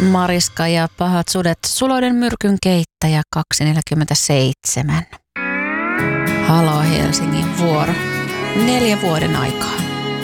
Mariska ja pahat sudet, suloiden myrkyn keittäjä 247. Halo Helsingin vuoro. 4 vuoden aikaa.